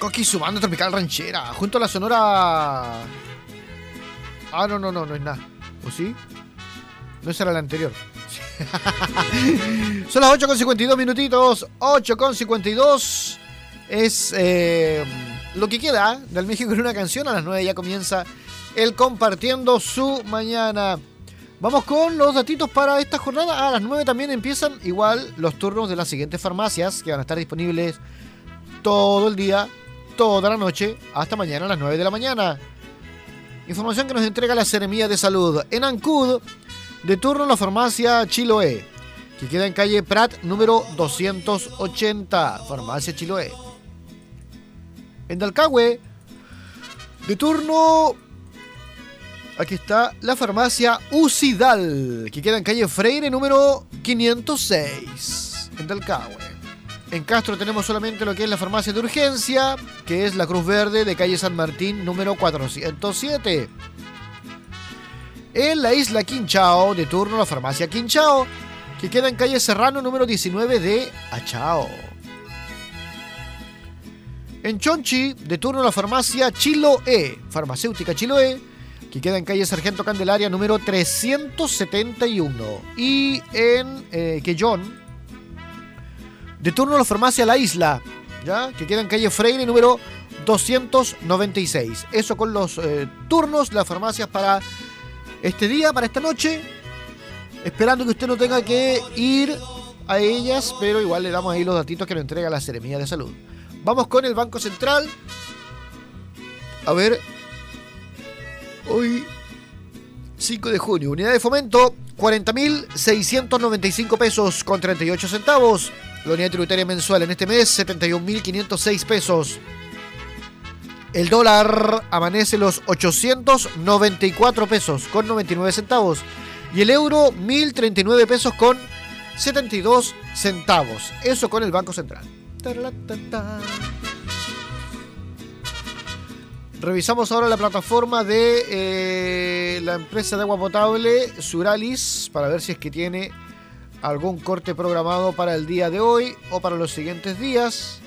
aquí sumando Tropical Ranchera, junto a la Sonora... Ah, no es nada. ¿O sí? No, esa era la anterior. Son las 8:52 minutitos. 8:52 es lo que queda del México en una canción. A las 9 ya comienza el Compartiendo su Mañana. Vamos con los datitos para esta jornada. A las 9 también empiezan igual los turnos de las siguientes farmacias que van a estar disponibles todo el día, toda la noche, hasta mañana a las 9 de la mañana. Información que nos entrega la Seremía de Salud. En Ancud, de turno la farmacia Chiloé, que queda en calle Prat número 280. Farmacia Chiloé. En Dalcahue, de turno, aquí está la farmacia Ucidal, que queda en calle Freire número 506. En Dalcahue. En Castro tenemos solamente lo que es la farmacia de urgencia, que es la Cruz Verde de calle San Martín número 407. En la isla Quinchao, de turno la farmacia Quinchao, que queda en calle Serrano número 19 de Achao. En Chonchi, de turno la farmacia Chiloé, farmacéutica Chiloé, que queda en calle Sargento Candelaria número 371. Y en Quellón, de turno la farmacia La Isla, ¿ya? Que queda en calle Freire número 296. Eso con los turnos, las farmacias para este día, para esta noche. Esperando que usted no tenga que ir a ellas, pero igual le damos ahí los datitos que nos entrega la Seremía de Salud. Vamos con el Banco Central. A ver. Hoy, 5 de junio. Unidad de fomento, 40.695 pesos con 38 centavos. La unidad tributaria mensual en este mes, 71.506 pesos. El dólar amanece los 894 pesos con 99 centavos. Y el euro, 1.039 pesos con 72 centavos. Eso con el Banco Central. Revisamos ahora la plataforma de la empresa de agua potable Suralis para ver si es que tiene algún corte programado para el día de hoy o para los siguientes días.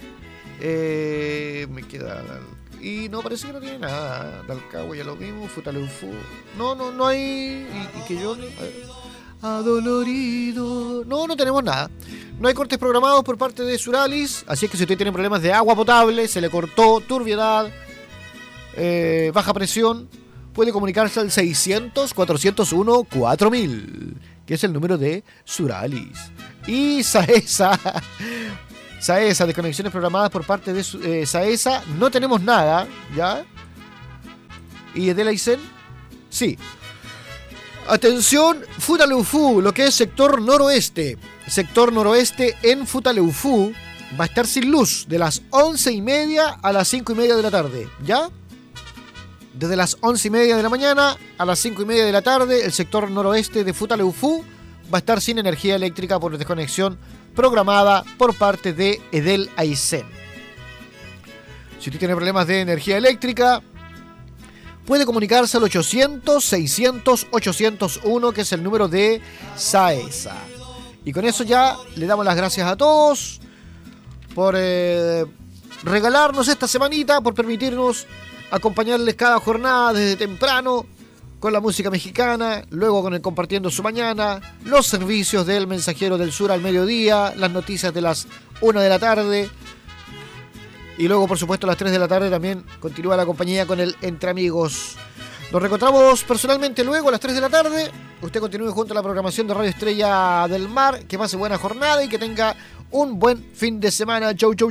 Me queda... Y no, parece que no tiene nada. Dalcahue ya lo vimos, Futaleufú. No hay... Y que yo... Adolorido. No tenemos nada. No hay cortes programados por parte de Suralis. Así es que si usted tiene problemas de agua potable, se le cortó, turbiedad, baja presión, puede comunicarse al 600-401-4000, que es el número de Suralis. Y Saesa, desconexiones programadas por parte de Saesa, no tenemos nada, ¿ya? ¿Y de la ICEN? Sí. Atención, Futaleufú, lo que es sector noroeste. Sector noroeste en Futaleufú va a estar sin luz de las 11:30 a las 5:30 de la tarde, ¿ya? Desde las 11:30 de la mañana a las 5:30 de la tarde, el sector noroeste de Futaleufú va a estar sin energía eléctrica por desconexión programada por parte de Edel Aicén. Si usted tiene problemas de energía eléctrica, puede comunicarse al 800-600-801, que es el número de Saesa. Y con eso ya le damos las gracias a todos por regalarnos esta semanita, por permitirnos acompañarles cada jornada desde temprano con la música mexicana, luego con el Compartiendo su Mañana, los servicios del Mensajero del Sur al mediodía, las noticias de las 1 de la tarde y luego, por supuesto, a las 3 de la tarde también continúa la compañía con el Entre Amigos. Nos reencontramos personalmente luego a las 3 de la tarde. Usted continúe junto a la programación de Radio Estrella del Mar. Que pase buena jornada y que tenga un buen fin de semana. Chau.